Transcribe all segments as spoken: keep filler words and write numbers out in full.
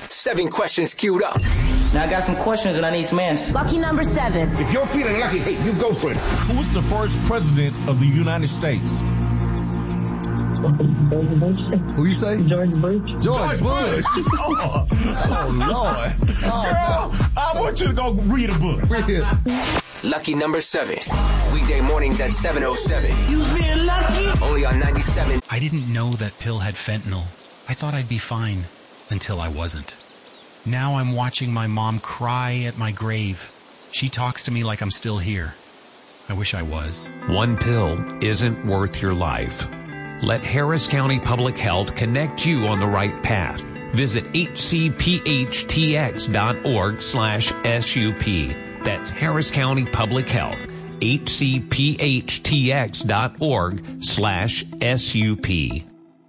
Seven questions queued up. Now I got some questions and I need some answers. Lucky number seven. If you're feeling lucky, hey, you go for it. Who was the first president of the United States? Who you say? George Bush. George, George Bush. Bush. oh, oh, Lord. Oh, Girl, no. I want you to go read a book. Lucky number seven. Weekday mornings at seven oh seven. You feel lucky? Only on ninety-seven. I didn't know that pill had fentanyl. I thought I'd be fine until I wasn't. Now I'm watching my mom cry at my grave. She talks to me like I'm still here. I wish I was. One pill isn't worth your life. Let Harris County Public Health connect you on the right path. Visit H C P H T X dot org slash S U P. That's Harris County Public Health. H C P H T X dot org slash S U P.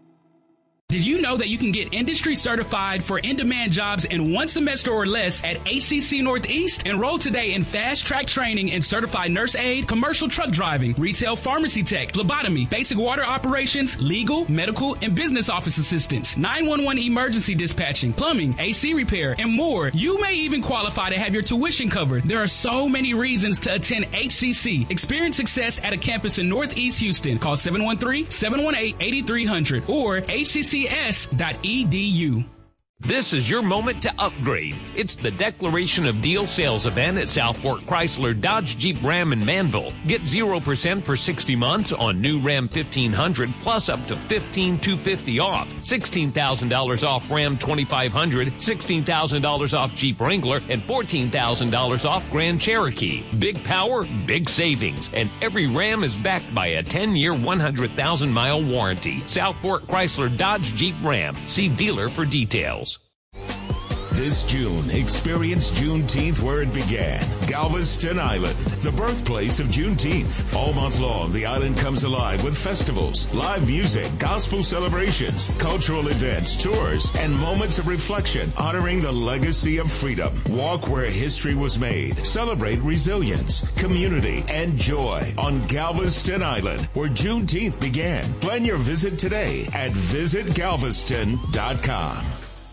Did you know that you can get industry certified for in-demand jobs in one semester or less at H C C Northeast? Enroll today in fast-track training in certified nurse aide, commercial truck driving, retail pharmacy tech, phlebotomy, basic water operations, legal, medical, and business office assistants, nine one one emergency dispatching, plumbing, A C repair, and more. You may even qualify to have your tuition covered. There are so many reasons to attend H C C. Experience success at a campus in Northeast Houston. Call seven one three, seven one eight, eight three zero zero or H C C S dot E D U. This is your moment to upgrade. It's the Declaration of Deal sales event at Southport Chrysler Dodge Jeep Ram in Manville. Get zero percent for sixty months on new Ram fifteen hundred plus up to fifteen thousand two hundred fifty dollars off, sixteen thousand dollars off Ram twenty-five hundred, sixteen thousand dollars off Jeep Wrangler, and fourteen thousand dollars off Grand Cherokee. Big power, big savings, and every Ram is backed by a ten-year, one hundred thousand mile warranty. Southport Chrysler Dodge Jeep Ram. See dealer for details. This June, experience Juneteenth where it began. Galveston Island, the birthplace of Juneteenth. All month long, the island comes alive with festivals, live music, gospel celebrations, cultural events, tours, and moments of reflection honoring the legacy of freedom. Walk where history was made. Celebrate resilience, community, and joy on Galveston Island, where Juneteenth began. Plan your visit today at visit galveston dot com.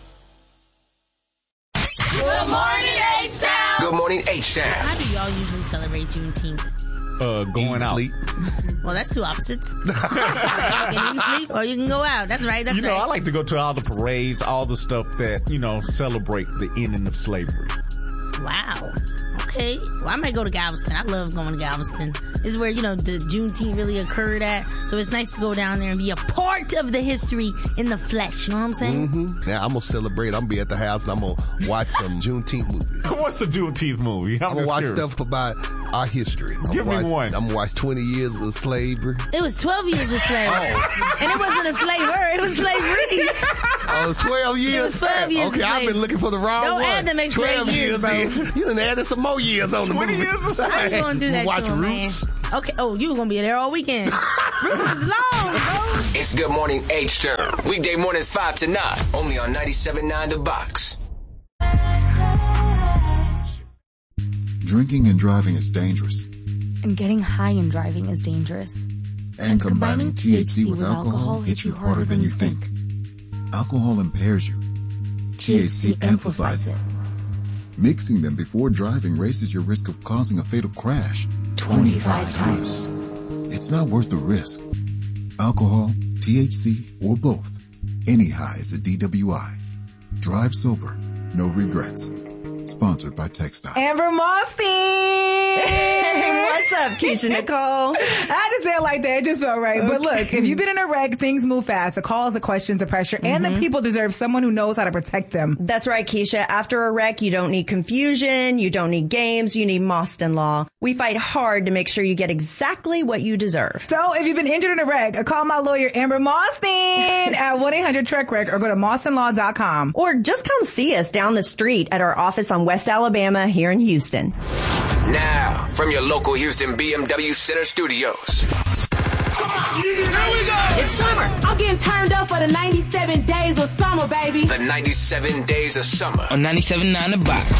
Good morning, H-Town. Good morning, H-Town. How do y'all usually celebrate Juneteenth? Uh, going Eat, out. Sleep. Well, that's two opposites. You can eat, sleep, or you can go out. That's right. That's You know, right. I like to go to all the parades, all the stuff that, you know, celebrate the ending of slavery. Wow. Okay. Well, I might go to Galveston. I love going to Galveston. This is where, you know, the Juneteenth really occurred at. So it's nice to go down there and be a part of the history in the flesh. You know what I'm saying? Mm-hmm. Now, I'm going to celebrate. I'm going to be at the house and I'm going to watch some Juneteenth movies. What's a Juneteenth movie? I'm, I'm going to watch curious. stuff about our history. I'm Give gonna me watch, one. I'm going to watch twenty years of slavery. It was twelve years of slavery. Oh. And it wasn't a slaver. It was slavery. Oh, it was twelve years? It was twelve years Okay, of I've slavery. been looking for the wrong Don't one. add them extra twelve years, bro. Then. You done added some more years on the movie. twenty years of slavery. How you gonna do that Watch to him, Roots. man? Okay. Oh, you gonna be there all weekend. Roots is long, bro. It's Good Morning H-Town. Weekday mornings five to nine. Only on ninety-seven point nine The Box. Drinking and driving is dangerous. And getting high and driving is dangerous. And, and combining T H C with alcohol hits you harder than you think. Alcohol impairs you. T H C amplifies it. Mixing them before driving raises your risk of causing a fatal crash twenty-five times. It's not worth the risk. Alcohol, T H C, or both. Any high is a D W I. Drive sober. No regrets. Sponsored by TxDOT. Amber Mossy! What's up, Keisha Nicole? I had to say it like that. It just felt right. But look, if you've been in a wreck, things move fast. The calls, the questions, the pressure, and Mm-hmm. the people deserve someone who knows how to protect them. That's right, Keisha. After a wreck, you don't need confusion. You don't need games. You need Mostyn Law. We fight hard to make sure you get exactly what you deserve. So if you've been injured in a wreck, call my lawyer, Amber Mostyn, at one eight hundred truck wreck or go to mostyn law dot com. Or just come see us down the street at our office on West Alabama here in Houston. Now, from your local Houston B M W Center studios. Here we go. It's summer. I'm getting turned up for the ninety-seven days of summer, baby. The ninety-seven days of summer. On ninety-seven point nine The Box.